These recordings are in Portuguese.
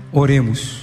Oremos.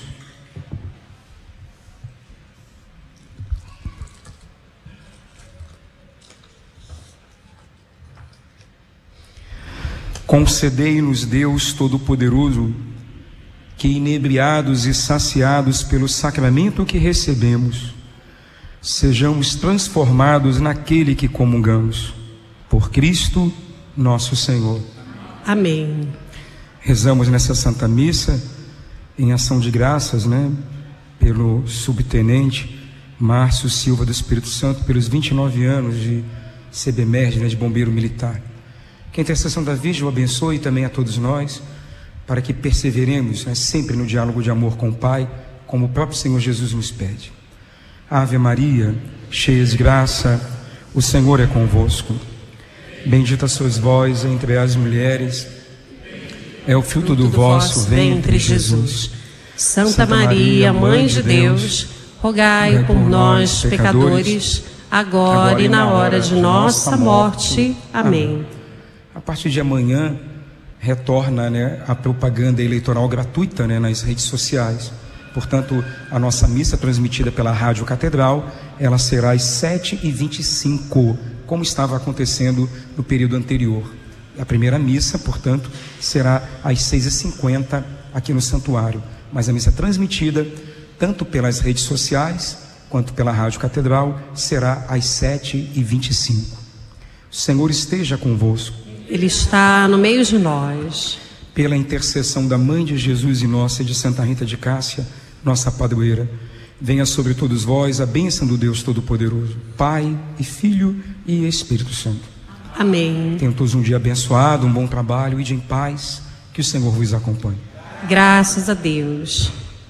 Concedei-nos, Deus Todo-Poderoso, que, inebriados e saciados pelo sacramento que recebemos, sejamos transformados naquele que comungamos. Por Cristo nosso Senhor. Amém. Rezamos nessa Santa Missa em ação de graças, pelo subtenente Márcio Silva do Espírito Santo, pelos 29 anos de CBMERG, de bombeiro militar. Que a intercessão da Virgem o abençoe também a todos nós, para que perseveremos sempre no diálogo de amor com o Pai, como o próprio Senhor Jesus nos pede. Ave Maria, cheia de graça, o Senhor é convosco. Bendita sois vós entre as mulheres, é o fruto do vosso ventre, Jesus. Santa Maria, Mãe de Deus, rogai por nós, pecadores, agora e na hora de nossa morte. Amém. A partir de amanhã, retorna a propaganda eleitoral gratuita nas redes sociais. Portanto, a nossa missa transmitida pela Rádio Catedral, ela será às 7h25, como estava acontecendo no período anterior. A primeira missa, portanto, será às 6h50 aqui no santuário. Mas a missa transmitida, tanto pelas redes sociais, quanto pela Rádio Catedral, será às 7h25. O Senhor esteja convosco. Ele está no meio de nós. Pela intercessão da Mãe de Jesus e nossa e de Santa Rita de Cássia, nossa padroeira, venha sobre todos vós a bênção do Deus Todo-Poderoso, Pai e Filho e Espírito Santo. Amém. Tenham todos um dia abençoado, um bom trabalho, ide em paz, que o Senhor vos acompanhe. Graças a Deus.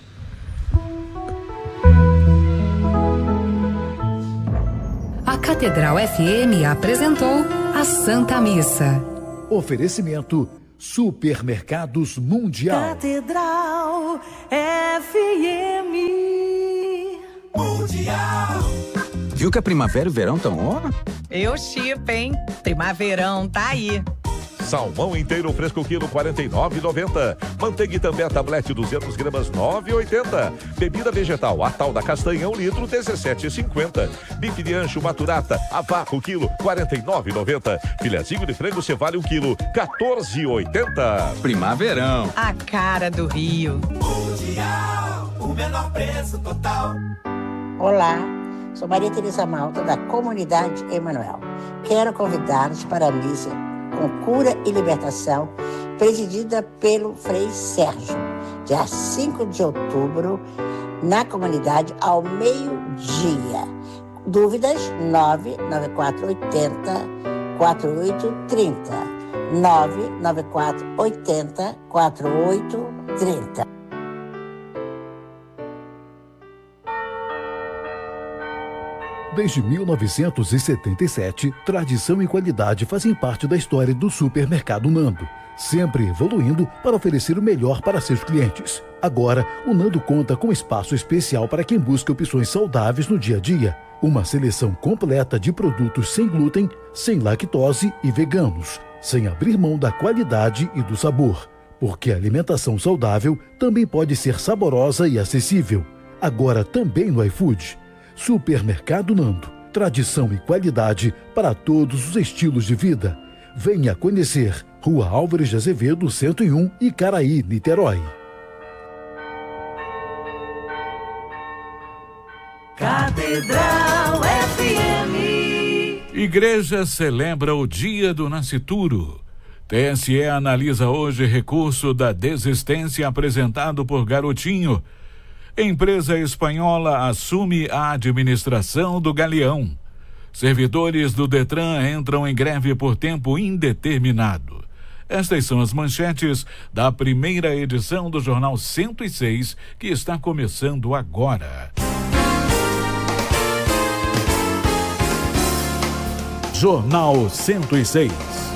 A Catedral FM apresentou a Santa Missa. Oferecimento Supermercados Mundial. Catedral FM Mundial. Viu que a primavera e o verão estão on? Eu chipo, hein? Primaverão tá aí. Salmão inteiro fresco quilo 49,90. Manteiga Itambé tablete 200 gramas 9,80. Bebida vegetal a tal da castanha 1 litro 17,50. Bife de ancho maturata a vácuo quilo 49,90. Filezinho de frango cevale 1 quilo 14,80. Primaverão. A cara do Rio. Mundial, o menor preço total. Olá, sou Maria Teresa Malta da Comunidade Emanuel. Quero convidá-los para a missa com cura e libertação, presidida pelo Frei Sérgio, dia 5 de outubro, na comunidade, ao meio-dia. Dúvidas? 99480-4830. 99480-4830. Desde 1977, tradição e qualidade fazem parte da história do Supermercado Nando, sempre evoluindo para oferecer o melhor para seus clientes. Agora, o Nando conta com espaço especial para quem busca opções saudáveis no dia a dia. Uma seleção completa de produtos sem glúten, sem lactose e veganos, sem abrir mão da qualidade e do sabor. Porque a alimentação saudável também pode ser saborosa e acessível. Agora também no iFood. Supermercado Nando, tradição e qualidade para todos os estilos de vida. Venha conhecer Rua Álvares de Azevedo, 101, Icaraí, Niterói. Catedral FM. Igreja celebra o Dia do Nascituro. TSE analisa hoje recurso da desistência apresentado por Garotinho. Empresa espanhola assume a administração do Galeão. Servidores do Detran entram em greve por tempo indeterminado. Estas são as manchetes da primeira edição do Jornal 106, que está começando agora. Jornal 106.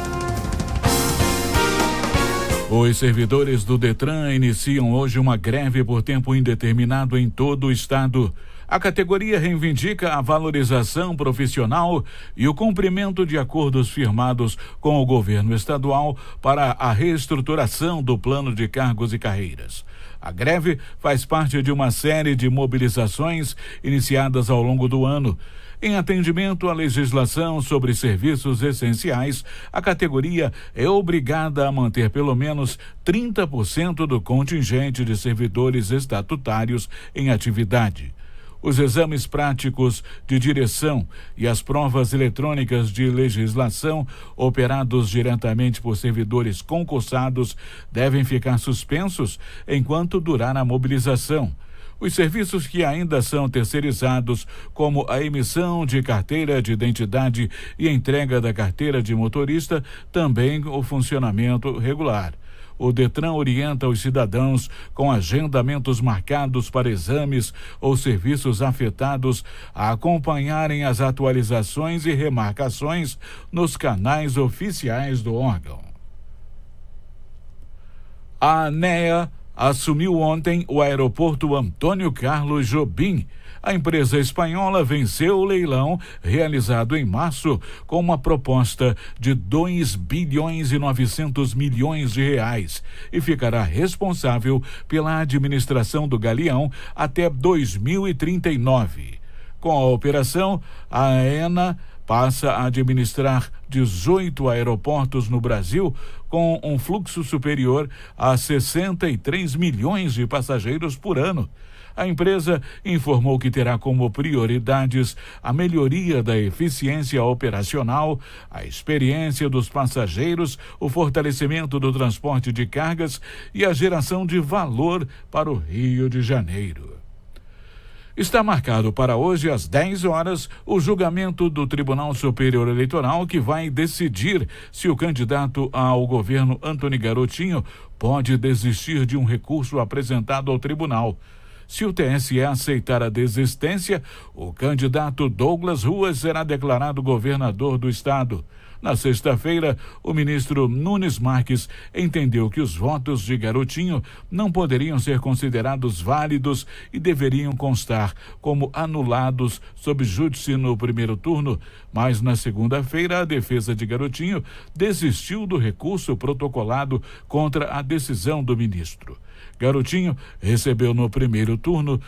Os servidores do Detran iniciam hoje uma greve por tempo indeterminado em todo o estado. A categoria reivindica a valorização profissional e o cumprimento de acordos firmados com o governo estadual para a reestruturação do plano de cargos e carreiras. A greve faz parte de uma série de mobilizações iniciadas ao longo do ano. Em atendimento à legislação sobre serviços essenciais, a categoria é obrigada a manter pelo menos 30% do contingente de servidores estatutários em atividade. Os exames práticos de direção e as provas eletrônicas de legislação operados diretamente por servidores concursados devem ficar suspensos enquanto durar a mobilização. Os serviços que ainda são terceirizados, como a emissão de carteira de identidade e entrega da carteira de motorista, também o funcionamento regular. O Detran orienta os cidadãos com agendamentos marcados para exames ou serviços afetados a acompanharem as atualizações e remarcações nos canais oficiais do órgão. A ANEA assumiu ontem o aeroporto Antônio Carlos Jobim. A empresa espanhola venceu o leilão realizado em março com uma proposta de 2 bilhões e 900 milhões de reais e ficará responsável pela administração do galeão até 2039. Com a operação, a AENA passa a administrar 18 aeroportos no Brasil com um fluxo superior a 63 milhões de passageiros por ano. A empresa informou que terá como prioridades a melhoria da eficiência operacional, a experiência dos passageiros, o fortalecimento do transporte de cargas e a geração de valor para o Rio de Janeiro. Está marcado para hoje, às 10 horas, o julgamento do Tribunal Superior Eleitoral, que vai decidir se o candidato ao governo Antony Garotinho pode desistir de um recurso apresentado ao tribunal. Se o TSE aceitar a desistência, o candidato Douglas Ruas será declarado governador do estado. Na sexta-feira, o ministro Nunes Marques entendeu que os votos de Garotinho não poderiam ser considerados válidos e deveriam constar como anulados sob júdice no primeiro turno, mas na segunda-feira a defesa de Garotinho desistiu do recurso protocolado contra a decisão do ministro. Garotinho recebeu no primeiro turno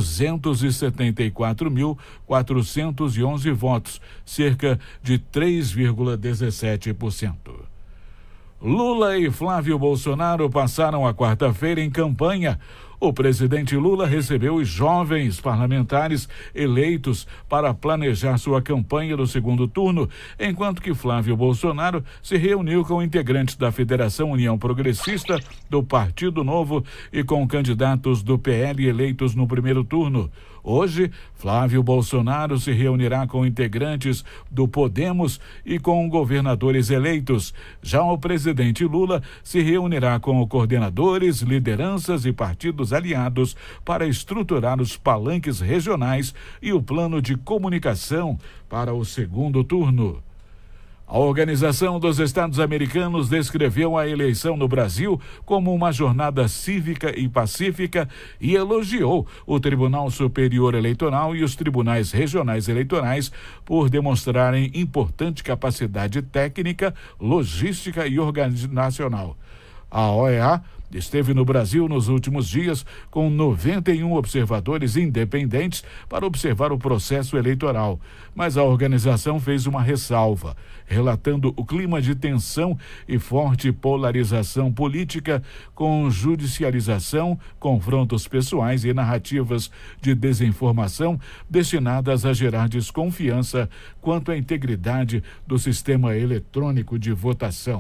274.411 votos, cerca de 3,17%. Lula e Flávio Bolsonaro passaram a quarta-feira em campanha. O presidente Lula recebeu os jovens parlamentares eleitos para planejar sua campanha do segundo turno, enquanto que Flávio Bolsonaro se reuniu com integrantes da Federação União Progressista, do Partido Novo e com candidatos do PL eleitos no primeiro turno. Hoje, Flávio Bolsonaro se reunirá com integrantes do Podemos e com governadores eleitos. Já o presidente Lula se reunirá com coordenadores, lideranças e partidos aliados para estruturar os palanques regionais e o plano de comunicação para o segundo turno. A Organização dos Estados Americanos descreveu a eleição no Brasil como uma jornada cívica e pacífica e elogiou o Tribunal Superior Eleitoral e os tribunais regionais eleitorais por demonstrarem importante capacidade técnica, logística e organizacional. A OEA esteve no Brasil nos últimos dias com 91 observadores independentes para observar o processo eleitoral, mas a organização fez uma ressalva, relatando o clima de tensão e forte polarização política com judicialização, confrontos pessoais e narrativas de desinformação destinadas a gerar desconfiança quanto à integridade do sistema eletrônico de votação.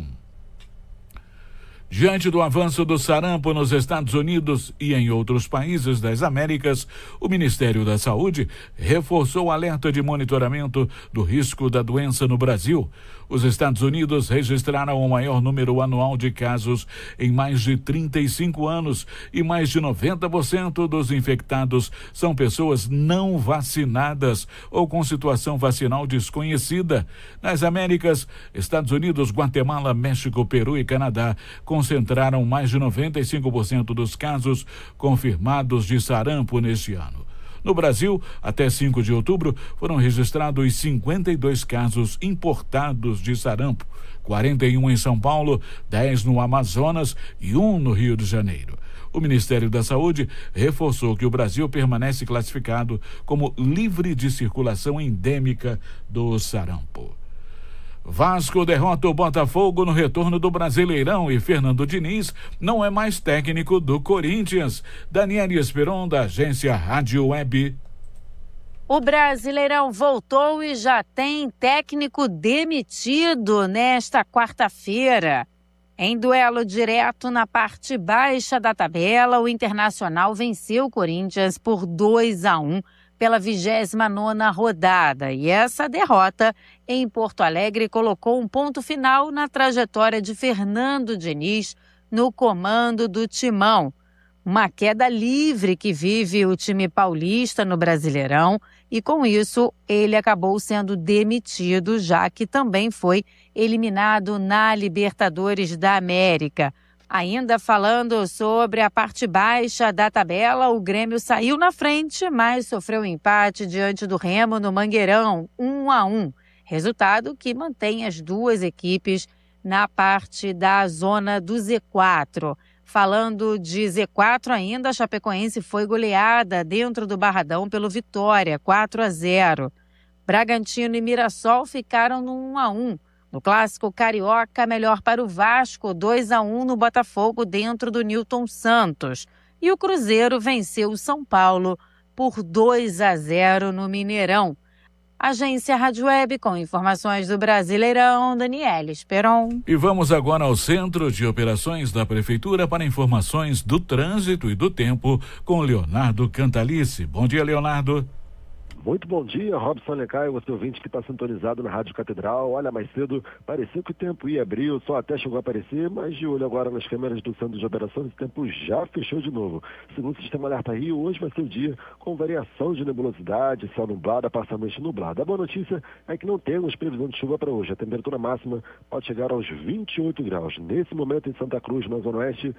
Diante do avanço do sarampo nos Estados Unidos e em outros países das Américas, o Ministério da Saúde reforçou o alerta de monitoramento do risco da doença no Brasil. Os Estados Unidos registraram o maior número anual de casos em mais de 35 anos e mais de 90% dos infectados são pessoas não vacinadas ou com situação vacinal desconhecida. Nas Américas, Estados Unidos, Guatemala, México, Peru e Canadá concentraram mais de 95% dos casos confirmados de sarampo neste ano. No Brasil, até 5 de outubro, foram registrados 52 casos importados de sarampo, 41 em São Paulo, 10 no Amazonas e 1 no Rio de Janeiro. O Ministério da Saúde reforçou que o Brasil permanece classificado como livre de circulação endêmica do sarampo. Vasco derrota o Botafogo no retorno do Brasileirão e Fernando Diniz não é mais técnico do Corinthians. Daniele Esperon, da agência Rádio Web. O Brasileirão voltou e já tem técnico demitido nesta quarta-feira. Em duelo direto na parte baixa da tabela, o Internacional venceu o Corinthians por 2-1 pela 29ª rodada. E essa derrota em Porto Alegre colocou um ponto final na trajetória de Fernando Diniz no comando do Timão. Uma queda livre que vive o time paulista no Brasileirão e, com isso, ele acabou sendo demitido, já que também foi eliminado na Libertadores da América. Ainda falando sobre a parte baixa da tabela, o Grêmio saiu na frente, mas sofreu empate diante do Remo no Mangueirão, 1-1. Resultado que mantém as duas equipes na parte da zona do Z4. Falando de Z4 ainda, a Chapecoense foi goleada dentro do Barradão pelo Vitória, 4-0. Bragantino e Mirassol ficaram no 1-1. No Clássico Carioca, melhor para o Vasco, 2-1 no Botafogo dentro do Newton Santos. E o Cruzeiro venceu o São Paulo por 2-0 no Mineirão. Agência Rádio Web com informações do Brasileirão, Daniele Esperon. E vamos agora ao Centro de Operações da Prefeitura para informações do trânsito e do tempo com Leonardo Cantalice. Bom dia, Leonardo. Muito bom dia, Robson Alencar, você ouvinte que está sintonizado na Rádio Catedral. Olha, mais cedo parecia que o tempo ia abrir, o sol até chegou a aparecer, mas de olho agora nas câmeras do Centro de Operações, o tempo já fechou de novo. Segundo o Sistema Alerta Rio, hoje vai ser o dia com variação de nebulosidade, céu nublado, parcialmente nublado. A boa notícia é que não temos previsão de chuva para hoje. A temperatura máxima pode chegar aos 28 graus. Nesse momento em Santa Cruz, na Zona Oeste,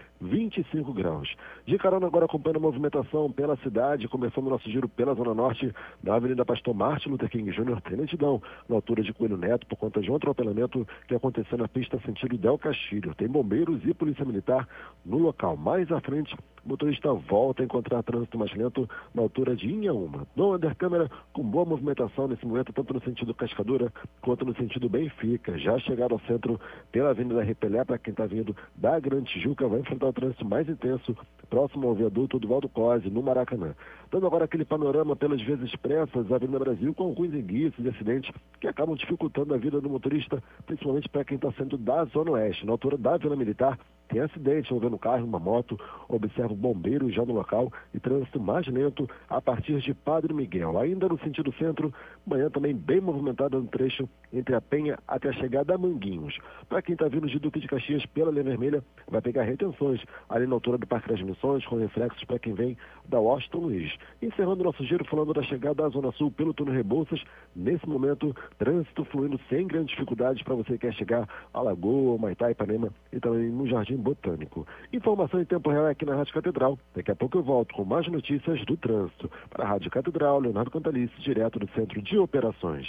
25 graus. De carona agora acompanhando a movimentação pela cidade, começando o nosso giro pela Zona Norte, da Avenida Pastor Martin Luther King Jr. tem lentidão na altura de Coelho Neto por conta de um atropelamento que aconteceu na pista sentido Del Castilho. Tem bombeiros e polícia militar no local. Mais à frente, o motorista volta a encontrar trânsito mais lento na altura de Inhaúma. No undercâmera, com boa movimentação nesse momento, tanto no sentido Cascadura quanto no sentido Benfica. Já chegado ao centro pela Avenida Repelé, para quem está vindo da Grande Tijuca, vai enfrentar o trânsito mais intenso próximo ao viaduto do Valdo Cose, no Maracanã. Dando agora aquele panorama pelas vias expressas, a Avenida Brasil, com alguns enguiços e acidentes que acabam dificultando a vida do motorista, principalmente para quem está saindo da Zona Oeste. Na altura da Vila Militar, tem acidente envolvendo um carro e uma moto, observa o bombeiro já no local e trânsito mais lento a partir de Padre Miguel. Ainda no sentido centro, manhã também bem movimentada no trecho entre a Penha até a chegada a Manguinhos. Para quem está vindo de Duque de Caxias pela linha vermelha, vai pegar retenções ali na altura do Parque das Missões, com reflexos para quem vem da Washington Luiz. Encerrando nosso giro falando da chegada da Zona Sul pelo túnel Rebouças, nesse momento, trânsito fluindo sem grandes dificuldades para você que quer chegar a Lagoa, Humaitá, Ipanema e também no Jardim Botânico. Informação em tempo real aqui na Rádio Catedral. Daqui a pouco eu volto com mais notícias do trânsito. Para a Rádio Catedral, Leonardo Cantalice, direto do Centro de Operações.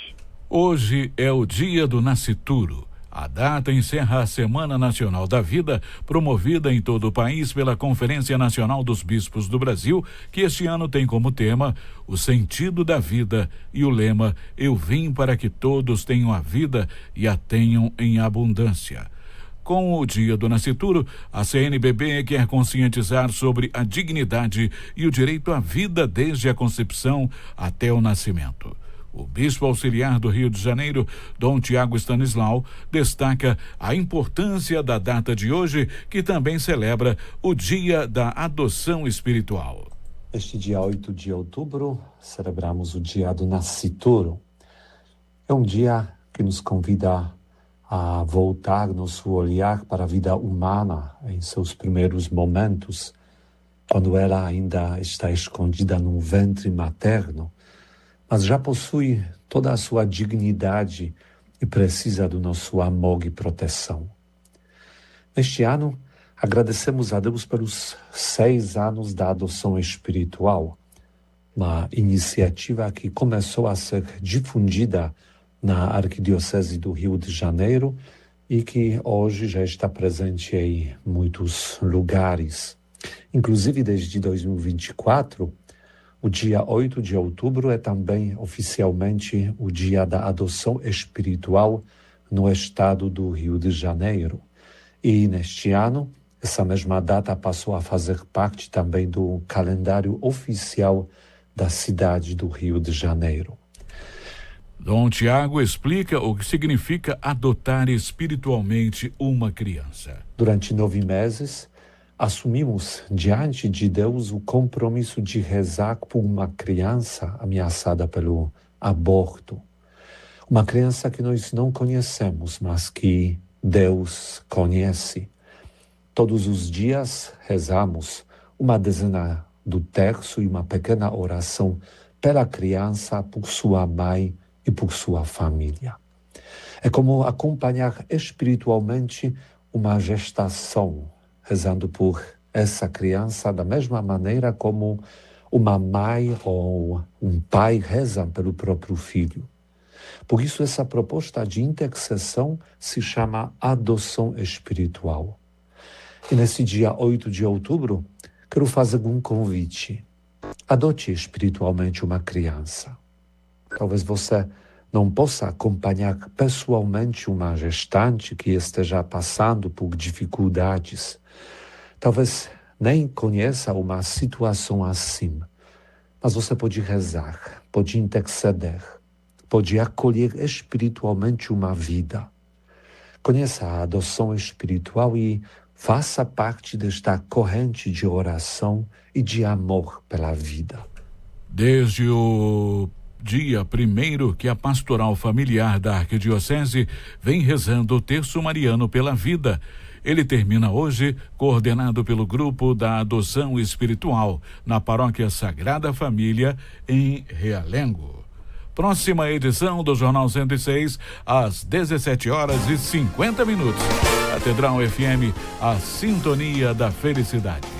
Hoje é o Dia do Nascituro. A data encerra a Semana Nacional da Vida, promovida em todo o país pela Conferência Nacional dos Bispos do Brasil, que este ano tem como tema o sentido da vida e o lema "Eu vim para que todos tenham a vida e a tenham em abundância". Com o Dia do Nascituro, a CNBB quer conscientizar sobre a dignidade e o direito à vida desde a concepção até o nascimento. O bispo auxiliar do Rio de Janeiro, Dom Tiago Stanislau, destaca a importância da data de hoje, que também celebra o Dia da Adoção Espiritual. Este dia 8 de outubro, celebramos o Dia do Nascituro. É um dia que nos convida a voltar nosso olhar para a vida humana em seus primeiros momentos, quando ela ainda está escondida num ventre materno, mas já possui toda a sua dignidade e precisa do nosso amor e proteção. Neste ano, agradecemos a Deus pelos 6 anos da adoção espiritual, uma iniciativa que começou a ser difundida na Arquidiocese do Rio de Janeiro e que hoje já está presente em muitos lugares. Inclusive, desde 2024, o dia 8 de outubro é também oficialmente o dia da adoção espiritual no estado do Rio de Janeiro. E neste ano, essa mesma data passou a fazer parte também do calendário oficial da cidade do Rio de Janeiro. Dom Tiago explica o que significa adotar espiritualmente uma criança. Durante 9 meses, assumimos diante de Deus o compromisso de rezar por uma criança ameaçada pelo aborto. Uma criança que nós não conhecemos, mas que Deus conhece. Todos os dias rezamos uma dezena do terço e uma pequena oração pela criança, por sua mãe e por sua família. É como acompanhar espiritualmente uma gestação, rezando por essa criança da mesma maneira como uma mãe ou um pai rezam pelo próprio filho. Por isso, essa proposta de intercessão se chama adoção espiritual. E nesse dia 8 de outubro, quero fazer um convite. Adote espiritualmente uma criança. Talvez você não possa acompanhar pessoalmente uma gestante que esteja passando por dificuldades. Talvez nem conheça uma situação assim. Mas você pode rezar, pode interceder, pode acolher espiritualmente uma vida. Conheça a adoção espiritual e faça parte desta corrente de oração e de amor pela vida. Desde o dia 1º que a Pastoral Familiar da Arquidiocese vem rezando o Terço Mariano pela Vida. Ele termina hoje, coordenado pelo Grupo da Adoção Espiritual, na Paróquia Sagrada Família, em Realengo. Próxima edição do Jornal 106, às 17h50. Catedral FM, a sintonia da felicidade.